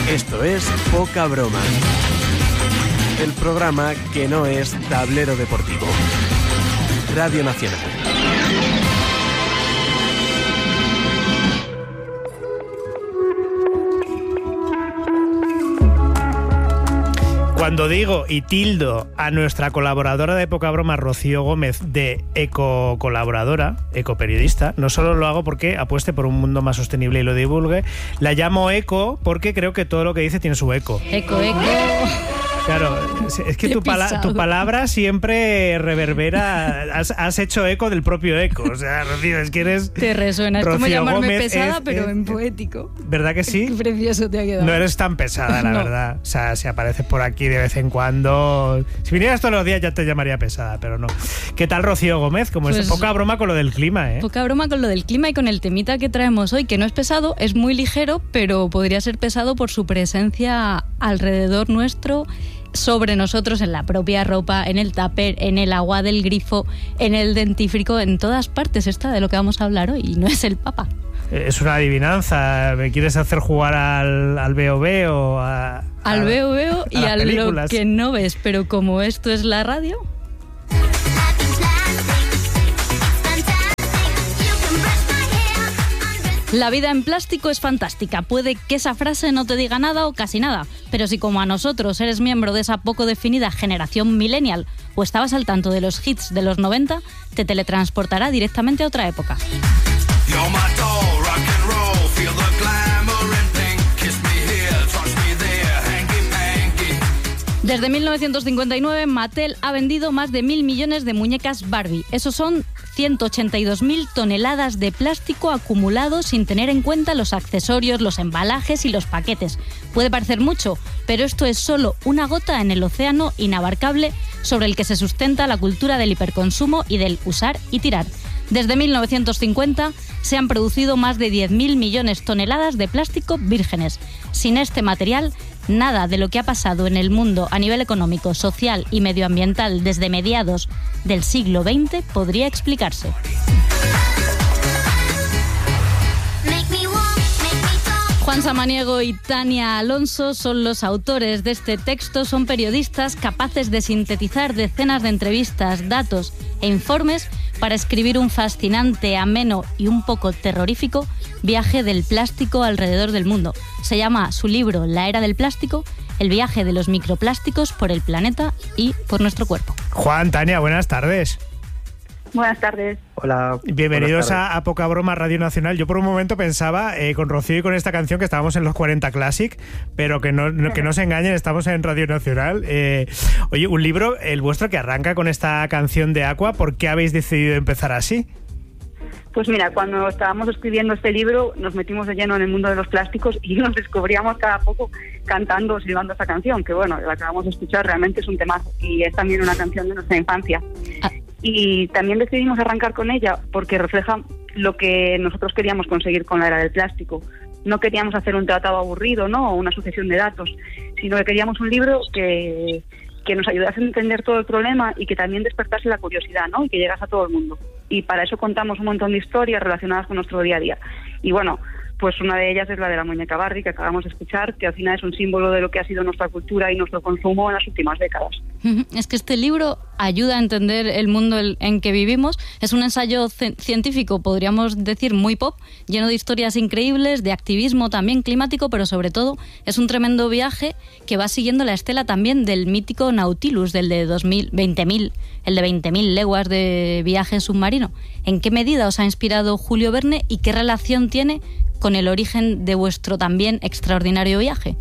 Esto es Poca Broma, el programa que no es tablero deportivo. Radio Nacional. Cuando digo y tildo a nuestra colaboradora de Poca Broma, Rocío Gómez, de ecocolaboradora, ecoperiodista, no solo lo hago porque apueste por un mundo más sostenible y lo divulgue, la llamo eco porque creo que todo lo que dice tiene su eco. Eco. Claro, es que tu palabra siempre reverbera, has hecho eco del propio eco. O sea, Rocío, es que eres... Te resuena, es Rocío como llamarme Gómez, pesada, pero en poético. ¿Verdad que sí? Qué precioso te ha quedado. No eres tan pesada, la verdad. O sea, si apareces por aquí de vez en cuando... Si vinieras todos los días ya te llamaría pesada, pero no. ¿Qué tal, Rocío Gómez? Como es poca broma con lo del clima, ¿eh? Poca broma con lo del clima y con el temita que traemos hoy, que no es pesado, es muy ligero, pero podría ser pesado por su presencia alrededor nuestro, sobre nosotros, en la propia ropa, en el tupper, en el agua del grifo, en el dentífrico, en todas partes está de lo que vamos a hablar hoy, y no es el Papa. Es una adivinanza. ¿Me quieres hacer jugar al veo veo? Al veo veo y a lo que no ves, pero como esto es la radio... La vida en plástico es fantástica. Puede que esa frase no te diga nada o casi nada, pero si como a nosotros eres miembro de esa poco definida generación millennial o estabas al tanto de los hits de los 90, te teletransportará directamente a otra época. Desde 1959, Mattel ha vendido más de 1.000 millones de muñecas Barbie. Esos son 182.000 toneladas de plástico acumulados sin tener en cuenta los accesorios, los embalajes y los paquetes. Puede parecer mucho, pero esto es solo una gota en el océano inabarcable sobre el que se sustenta la cultura del hiperconsumo y del usar y tirar. Desde 1950 se han producido más de 10.000 millones de toneladas de plástico vírgenes. Sin este material, nada de lo que ha pasado en el mundo a nivel económico, social y medioambiental desde mediados del siglo XX podría explicarse. Juan Samaniego y Tania Alonso son los autores de este texto. Son periodistas capaces de sintetizar decenas de entrevistas, datos e informes para escribir un fascinante, ameno y un poco terrorífico viaje del plástico alrededor del mundo. Se llama su libro La Era del Plástico, el viaje de los microplásticos por el planeta y por nuestro cuerpo. Juan, Tania, buenas tardes. Buenas tardes. Hola. Bienvenidos a Poca Broma Radio Nacional. Yo por un momento pensaba, con Rocío y con esta canción, que estábamos en los 40 Classic, pero que no se engañen, estamos en Radio Nacional. Oye, un libro, el vuestro, que arranca con esta canción de Aqua. ¿Por qué habéis decidido empezar así? Pues mira, cuando estábamos escribiendo este libro nos metimos de lleno en el mundo de los plásticos y nos descubríamos cada poco cantando o silbando esta canción, que bueno, la acabamos de escuchar, realmente es un temazo y es también una canción de nuestra infancia. Y también decidimos arrancar con ella porque refleja lo que nosotros queríamos conseguir con la era del plástico. No queríamos hacer un tratado aburrido, ¿no?, o una sucesión de datos, sino que queríamos un libro que nos ayudase a entender todo el problema y que también despertase la curiosidad, ¿no?, y que llegase a todo el mundo. Y para eso contamos un montón de historias relacionadas con nuestro día a día. Y bueno, pues una de ellas es la de la muñeca Barbie, que acabamos de escuchar, que al final es un símbolo de lo que ha sido nuestra cultura y nuestro consumo en las últimas décadas. Es que este libro ayuda a entender el mundo en que vivimos. Es un ensayo científico, podríamos decir, muy pop, lleno de historias increíbles, de activismo también climático, pero sobre todo es un tremendo viaje que va siguiendo la estela también del mítico Nautilus, del de 20.000 leguas de viaje submarino. ¿En qué medida os ha inspirado Julio Verne y qué relación tiene con el origen de vuestro también extraordinario viaje?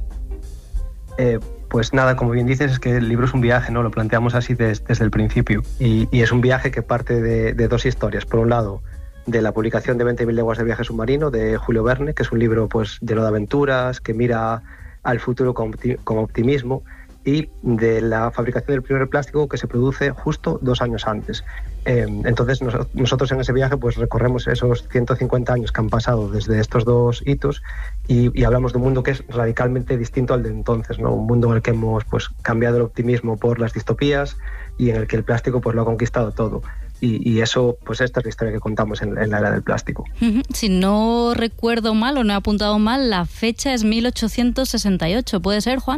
Pues nada, como bien dices, es que el libro es un viaje, ¿no? Lo planteamos así desde el principio. Y es un viaje que parte de dos historias. Por un lado, de la publicación de 20.000 leguas de viaje submarino de Julio Verne, que es un libro pues lleno de aventuras, que mira al futuro con optimismo, y de la fabricación del primer plástico, que se produce justo 2 años antes. Entonces nosotros en ese viaje pues recorremos esos 150 años que han pasado desde estos dos hitos y hablamos de un mundo que es radicalmente distinto al de entonces, ¿no? Un mundo en el que hemos pues cambiado el optimismo por las distopías y en el que el plástico pues lo ha conquistado todo. Y eso, pues esta es la historia que contamos en la era del plástico. Si no recuerdo mal o no he apuntado mal, la fecha es 1868. ¿Puede ser, Juan?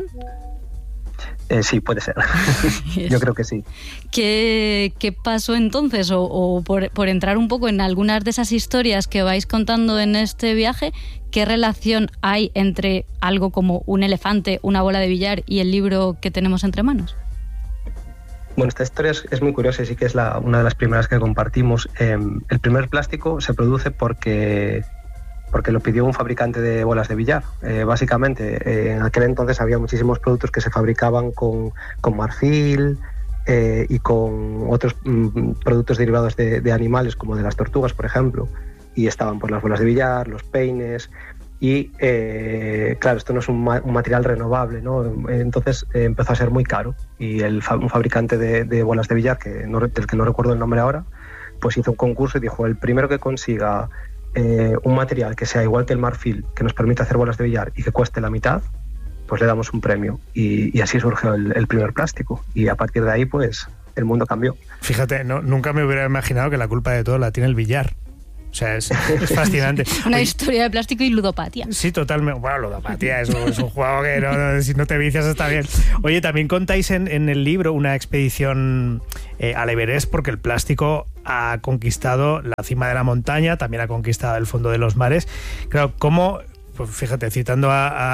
Sí, puede ser. Yo creo que sí. ¿Qué pasó entonces? O por entrar un poco en algunas de esas historias que vais contando en este viaje, ¿qué relación hay entre algo como un elefante, una bola de billar y el libro que tenemos entre manos? Bueno, esta historia es muy curiosa y sí que es una de las primeras que compartimos. El primer plástico se produce porque lo pidió un fabricante de bolas de billar. Básicamente, en aquel entonces había muchísimos productos que se fabricaban con marfil y con otros productos derivados de animales, como de las tortugas, por ejemplo, y estaban por las bolas de billar, los peines. Y claro, esto no es un material renovable, ¿no? Entonces empezó a ser muy caro y un fabricante de bolas de billar, del que no recuerdo el nombre ahora, pues hizo un concurso y dijo: el primero que consiga un material que sea igual que el marfil, que nos permita hacer bolas de billar y que cueste la mitad, pues le damos un premio. Y así surgió el primer plástico, y a partir de ahí pues el mundo cambió. Fíjate, nunca me hubiera imaginado que la culpa de todo la tiene el billar. O sea, es fascinante. Una historia de plástico y ludopatía. Sí, totalmente. Bueno, ludopatía es un juego que si no te vicias está bien. Oye, también contáis en el libro una expedición al Everest, porque el plástico ha conquistado la cima de la montaña, también ha conquistado el fondo de los mares. Claro, ¿cómo? Pues fíjate, citando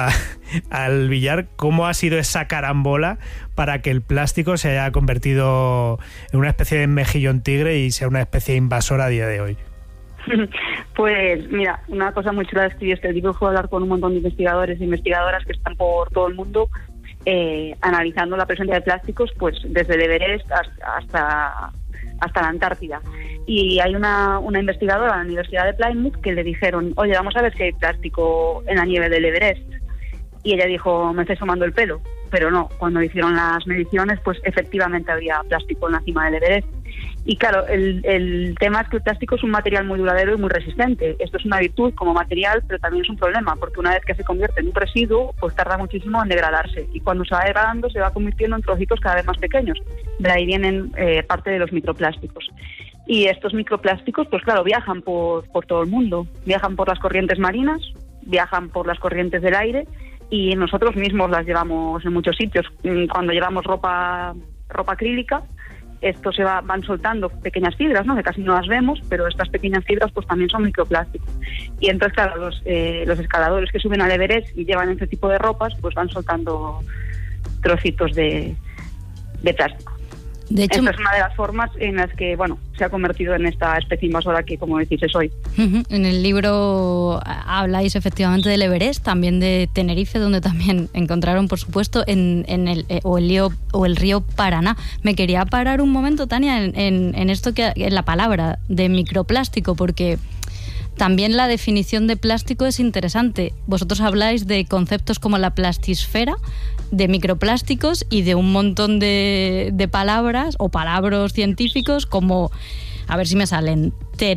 al billar, ¿cómo ha sido esa carambola para que el plástico se haya convertido en una especie de mejillón tigre y sea una especie invasora a día de hoy? Pues mira, una cosa muy chula de escribir este libro fue hablar con un montón de investigadores e investigadoras que están por todo el mundo analizando la presencia de plásticos, pues desde el Everest hasta la Antártida. Y hay una investigadora de la Universidad de Plymouth que le dijeron: oye, vamos a ver si hay plástico en la nieve del Everest. Y ella dijo: me estáis tomando el pelo. Pero no, cuando hicieron las mediciones, pues efectivamente había plástico en la cima del Everest. Y claro, el tema es que el plástico es un material muy duradero y muy resistente. Esto es una virtud como material, pero también es un problema, porque una vez que se convierte en un residuo, pues tarda muchísimo en degradarse. Y cuando se va degradando, se va convirtiendo en trocitos cada vez más pequeños. De ahí vienen parte de los microplásticos. Y estos microplásticos, pues claro, viajan por todo el mundo. Viajan por las corrientes marinas, viajan por las corrientes del aire, y nosotros mismos las llevamos en muchos sitios. Cuando llevamos ropa acrílica, esto van soltando pequeñas fibras, ¿no? Que casi no las vemos, pero estas pequeñas fibras pues también son microplásticos. Y entonces, claro, los escaladores que suben al Everest y llevan este tipo de ropas, pues van soltando trocitos de plástico. De hecho, esta es una de las formas en las que, bueno, se ha convertido en esta especie invasora que, como decís, es hoy. En el libro habláis efectivamente del Everest, también de Tenerife, donde también encontraron, por supuesto, el río Paraná. Me quería parar un momento, Tania, en esto en la palabra de microplástico, porque también la definición de plástico es interesante. Vosotros habláis de conceptos como la plastisfera, de microplásticos y de un montón de palabras o palabras científicos como, a ver si me salen,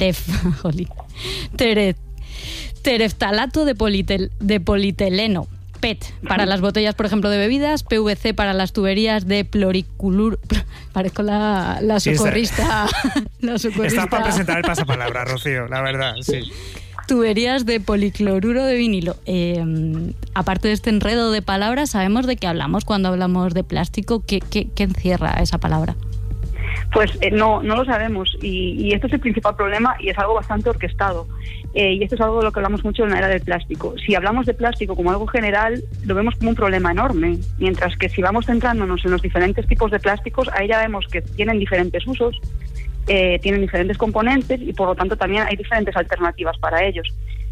tereftalato de polietileno, PET para las botellas, por ejemplo, de bebidas, PVC para las tuberías de pluriculur. Parezco la socorrista. La socorrista. Estás para presentar el pasapalabra, Rocío, la verdad, sí. Tuberías de policloruro de vinilo. Aparte de este enredo de palabras, ¿sabemos de qué hablamos cuando hablamos de plástico? ¿Qué encierra esa palabra? Pues no lo sabemos, y esto es el principal problema, y es algo bastante orquestado. Y esto es algo de lo que hablamos mucho en la era del plástico. Si hablamos de plástico como algo general, lo vemos como un problema enorme, mientras que si vamos centrándonos en los diferentes tipos de plásticos, ahí ya vemos que tienen diferentes usos, tienen diferentes componentes, y por lo tanto también hay diferentes alternativas para ellos.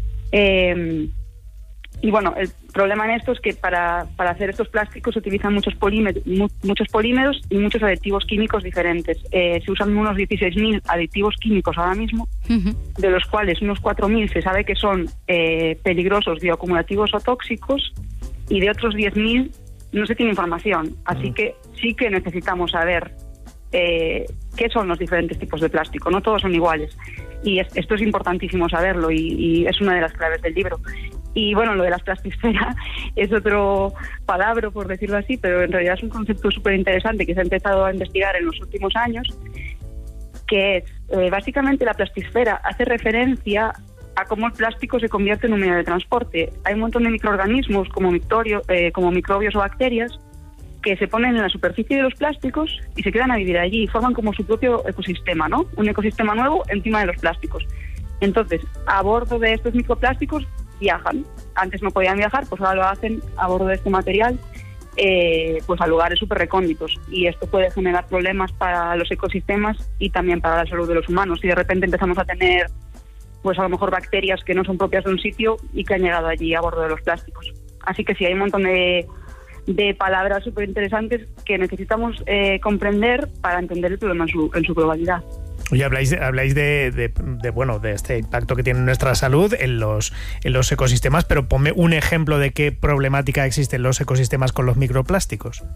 Y bueno, el problema en esto es que para hacer estos plásticos se utilizan muchos polímeros y muchos aditivos químicos diferentes. Se usan unos 16.000 aditivos químicos ahora mismo, de los cuales unos 4.000 se sabe que son peligrosos, bioacumulativos o tóxicos, y de otros 10.000 no se tiene información. Así que sí que necesitamos saber qué son los diferentes tipos de plástico. No todos son iguales. Y esto es importantísimo saberlo, y es una de las claves del libro. Y bueno, lo de las plastisfera es otro palabra, por decirlo así, pero en realidad es un concepto súper interesante que se ha empezado a investigar en los últimos años, que es, básicamente la plastisfera hace referencia a cómo el plástico se convierte en un medio de transporte. Hay un montón de microorganismos como microbios o bacterias que se ponen en la superficie de los plásticos y se quedan a vivir allí y forman como su propio ecosistema, ¿no? Un ecosistema nuevo encima de los plásticos. Entonces, a bordo de estos microplásticos viajan. Antes no podían viajar, pues ahora lo hacen a bordo de este material, pues a lugares súper recónditos. Y esto puede generar problemas para los ecosistemas y también para la salud de los humanos. Si de repente empezamos a tener, pues a lo mejor bacterias que no son propias de un sitio y que han llegado allí a bordo de los plásticos. Así que sí, hay un montón de palabras súper interesantes que necesitamos comprender para entender el problema en su globalidad. Oye, habláis de este impacto que tiene en nuestra salud en los ecosistemas, pero ponme un ejemplo de qué problemática existe en los ecosistemas con los microplásticos.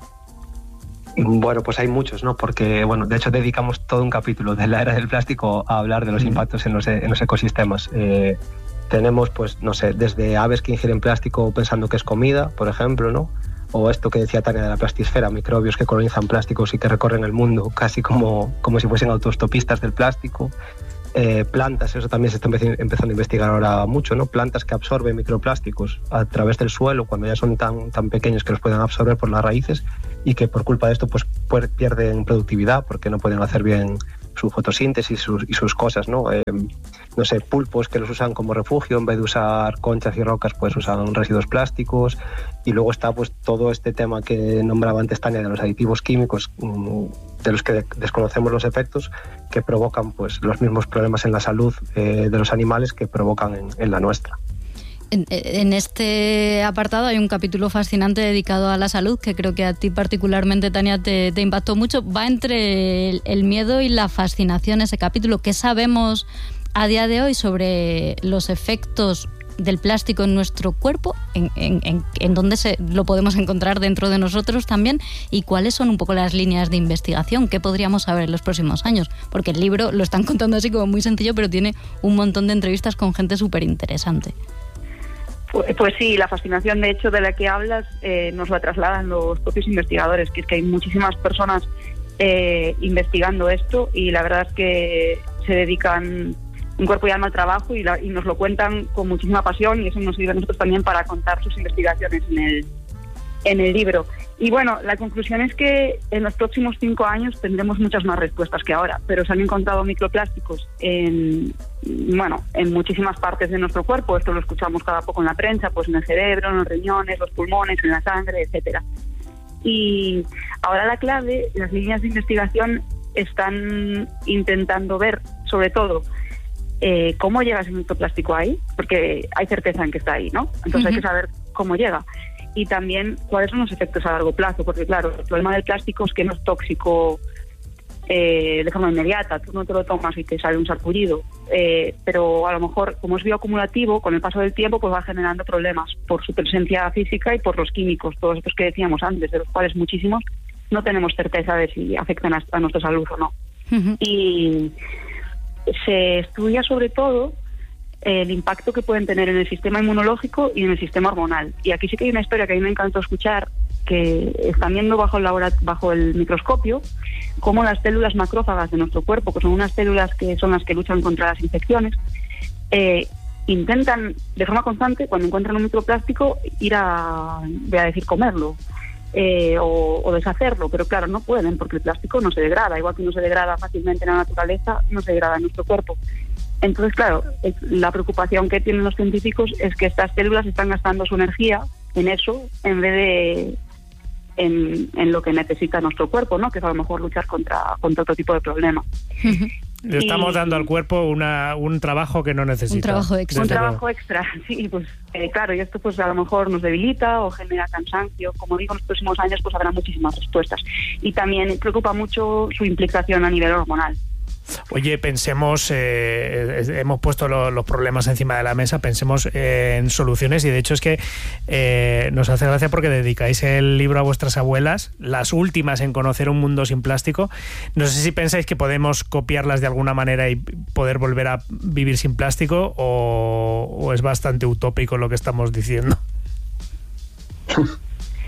Bueno, pues hay muchos, ¿no? Porque, bueno, de hecho dedicamos todo un capítulo de la era del plástico a hablar de los impactos en los ecosistemas. Tenemos, pues, no sé, desde aves que ingieren plástico pensando que es comida, por ejemplo, ¿no? O esto que decía Tania de la plastisfera, microbios que colonizan plásticos y que recorren el mundo casi como si fuesen autostopistas del plástico. Plantas, eso también se está empezando a investigar ahora mucho, ¿no? Plantas que absorben microplásticos a través del suelo cuando ya son tan pequeños que los pueden absorber por las raíces y que por culpa de esto pues pierden productividad porque no pueden hacer bien su fotosíntesis y sus cosas, ¿no? No sé, pulpos que los usan como refugio, en vez de usar conchas y rocas, pues usan residuos plásticos. Y luego está pues todo este tema que nombraba antes Tania de los aditivos químicos, de los que desconocemos los efectos, que provocan pues los mismos problemas en la salud de los animales que provocan en la nuestra. En este apartado hay un capítulo fascinante dedicado a la salud que creo que a ti particularmente, Tania, te impactó mucho. Va entre el miedo y la fascinación ese capítulo. ¿Qué sabemos a día de hoy sobre los efectos del plástico en nuestro cuerpo? ¿En dónde lo podemos encontrar dentro de nosotros también? ¿Y cuáles son un poco las líneas de investigación? ¿Qué podríamos saber en los próximos años? Porque el libro lo están contando así como muy sencillo, pero tiene un montón de entrevistas con gente súper interesante. Pues sí, la fascinación, de hecho, de la que hablas, nos la trasladan los propios investigadores, que es que hay muchísimas personas investigando esto y la verdad es que se dedican un cuerpo y alma al trabajo y nos lo cuentan con muchísima pasión y eso nos sirve a nosotros también para contar sus investigaciones en el libro. Y bueno, la conclusión es que en los próximos 5 años tendremos muchas más respuestas que ahora, pero se han encontrado microplásticos en muchísimas partes de nuestro cuerpo. Esto lo escuchamos cada poco en la prensa, pues en el cerebro, en los riñones, los pulmones, en la sangre, etcétera. Y ahora la clave, las líneas de investigación están intentando ver, sobre todo, cómo llega ese microplástico ahí, porque hay certeza en que está ahí, ¿no? Entonces hay que saber cómo llega. Y también cuáles son los efectos a largo plazo, porque claro, el problema del plástico es que no es tóxico de forma inmediata, tú no te lo tomas y te sale un sarpullido, pero a lo mejor, como es bioacumulativo, con el paso del tiempo pues va generando problemas por su presencia física y por los químicos, todos estos que decíamos antes, de los cuales muchísimos no tenemos certeza de si afectan a nuestra salud o no. Y se estudia sobre todo el impacto que pueden tener en el sistema inmunológico y en el sistema hormonal. Y aquí sí que hay una historia que a mí me encantó escuchar, que están viendo bajo el microscopio cómo las células macrófagas de nuestro cuerpo, que son unas células que son las que luchan contra las infecciones, intentan de forma constante, cuando encuentran un microplástico, ir a comerlo o deshacerlo, pero claro, no pueden porque el plástico no se degrada, igual que no se degrada fácilmente en la naturaleza, no se degrada en nuestro cuerpo. Entonces, claro, la preocupación que tienen los científicos es que estas células están gastando su energía en eso en vez de en lo que necesita nuestro cuerpo, ¿no? Que es a lo mejor luchar contra otro tipo de problema. Le estamos dando al cuerpo un trabajo que no necesita. Un trabajo extra. Un trabajo extra, sí, pues claro, y esto pues a lo mejor nos debilita o genera cansancio. Como digo, en los próximos años pues habrá muchísimas respuestas. Y también preocupa mucho su implicación a nivel hormonal. Oye, pensemos, hemos puesto los problemas encima de la mesa, pensemos en soluciones y de hecho es que nos hace gracia porque dedicáis el libro a vuestras abuelas, las últimas en conocer un mundo sin plástico. No sé si pensáis que podemos copiarlas de alguna manera y poder volver a vivir sin plástico o es bastante utópico lo que estamos diciendo.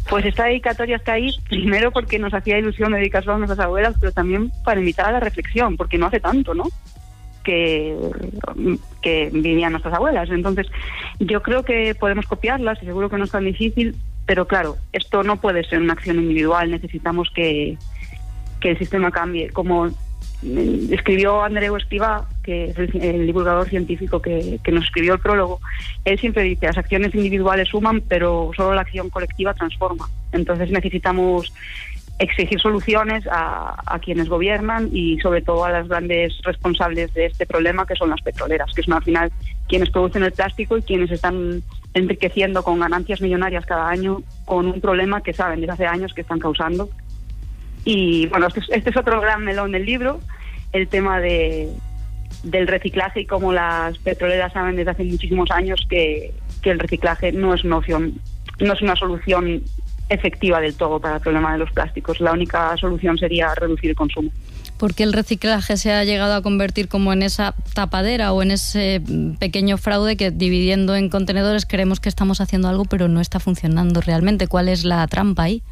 Pues esta dedicatoria está ahí, primero porque nos hacía ilusión dedicarlo a nuestras abuelas, pero también para invitar a la reflexión, porque no hace tanto, ¿no?, que vivían nuestras abuelas. Entonces, yo creo que podemos copiarlas y seguro que no es tan difícil, pero claro, esto no puede ser una acción individual, necesitamos que el sistema cambie. Como escribió Andreu Estivá, que es el divulgador científico que nos escribió el prólogo, él siempre dice, las acciones individuales suman, pero solo la acción colectiva transforma. Entonces necesitamos exigir soluciones a quienes gobiernan y sobre todo a las grandes responsables de este problema, que son las petroleras, que son al final quienes producen el plástico y quienes están enriqueciendo con ganancias millonarias cada año con un problema que saben desde hace años que están causando. Y bueno, este es otro gran melón del libro, el tema del reciclaje y cómo las petroleras saben desde hace muchísimos años que el reciclaje no es una opción, no es una solución efectiva del todo para el problema de los plásticos. La única solución sería reducir el consumo. ¿Por qué el reciclaje se ha llegado a convertir como en esa tapadera o en ese pequeño fraude que, dividiendo en contenedores, creemos que estamos haciendo algo pero no está funcionando realmente? ¿Cuál es la trampa ahí?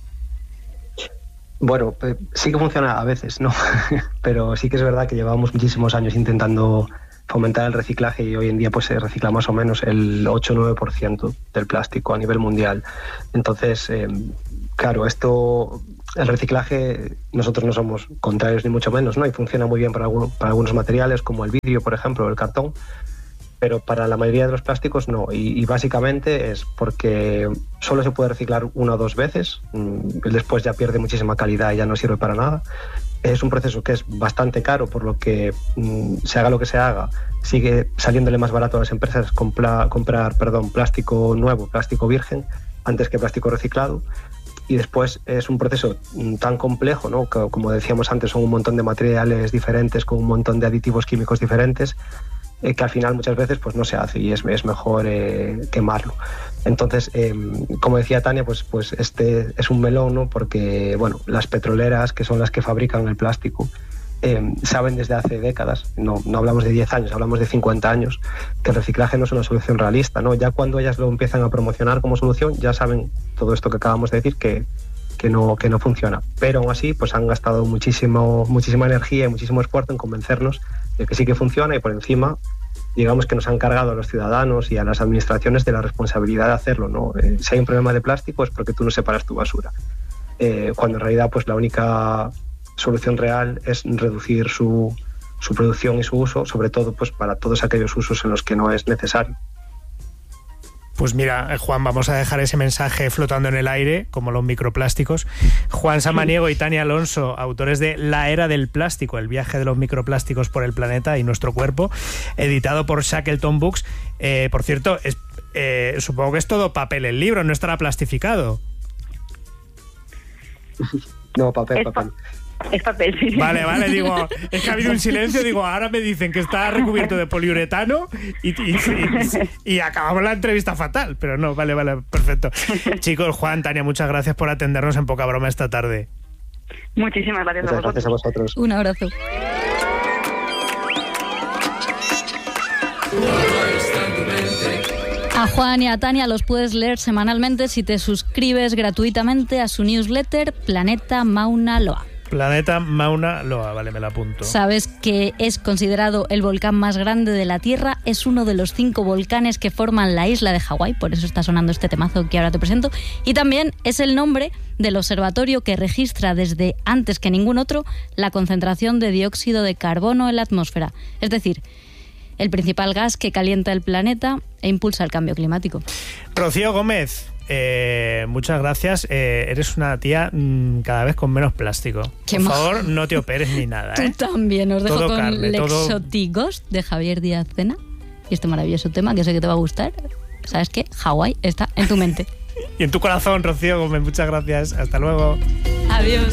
Bueno, sí que funciona a veces, ¿no? Pero sí que es verdad que llevamos muchísimos años intentando fomentar el reciclaje y hoy en día pues se recicla más o menos el 8 o 9% del plástico a nivel mundial. Entonces, claro, el reciclaje, nosotros no somos contrarios ni mucho menos, ¿no? Y funciona muy bien para algunos materiales como el vidrio, por ejemplo, o el cartón, pero para la mayoría de los plásticos no. Y básicamente es porque solo se puede reciclar 1 o 2 veces, después ya pierde muchísima calidad y ya no sirve para nada. Es un proceso que es bastante caro, por lo que se haga lo que se haga, sigue saliéndole más barato a las empresas comprar plástico nuevo, plástico virgen, antes que plástico reciclado. Y después es un proceso tan complejo, ¿no? Que, como decíamos antes, son un montón de materiales diferentes, con un montón de aditivos químicos diferentes, que al final muchas veces pues no se hace y es mejor quemarlo. Entonces, como decía Tania, pues este es un melón, ¿no? Porque bueno, las petroleras, que son las que fabrican el plástico, saben desde hace décadas, no hablamos de 10 años, hablamos de 50 años, que el reciclaje no es una solución realista, ¿no? Ya cuando ellas lo empiezan a promocionar como solución, ya saben todo esto que acabamos de decir, que no funciona. Pero aún así, pues han gastado muchísima energía y muchísimo esfuerzo en convencernos de que sí que funciona, y por encima, digamos que nos han cargado a los ciudadanos y a las administraciones de la responsabilidad de hacerlo, ¿no? Si hay un problema de plástico es porque tú no separas tu basura. Cuando en realidad pues la única solución real es reducir su producción y su uso, sobre todo pues para todos aquellos usos en los que no es necesario. Pues mira, Juan, vamos a dejar ese mensaje flotando en el aire, como los microplásticos. Juan Samaniego y Tania Alonso, autores de La Era del Plástico, el viaje de los microplásticos por el planeta y nuestro cuerpo, editado por Shackleton Books. Por cierto, supongo que es todo papel el libro, no estará plastificado. No, papel. Es papel, sí. Vale, digo, es que ha habido un silencio, digo, ahora me dicen que está recubierto de poliuretano y acabamos la entrevista fatal, pero no, vale, perfecto. Chicos, Juan, Tania, muchas gracias por atendernos en Poca Broma esta tarde. Muchísimas gracias a vosotros. Un abrazo. A Juan y a Tania los puedes leer semanalmente si te suscribes gratuitamente a su newsletter Planeta Mauna Loa. Planeta Mauna Loa, vale, me la apunto. ¿Sabes que es considerado el volcán más grande de la Tierra? Es uno de los 5 volcanes que forman la isla de Hawái, por eso está sonando este temazo que ahora te presento. Y también es el nombre del observatorio que registra desde antes que ningún otro la concentración de dióxido de carbono en la atmósfera. Es decir, el principal gas que calienta el planeta e impulsa el cambio climático. Rocío Gómez, muchas gracias. Eres una tía cada vez con menos plástico. Por favor, no te operes ni nada. Tú también. Os dejo todo con carne, Lexotigos de Javier Díaz Cena y este maravilloso tema que sé que te va a gustar. ¿Sabes qué? Hawái está en tu mente. Y en tu corazón, Rocío Gómez. Muchas gracias. Hasta luego. Adiós.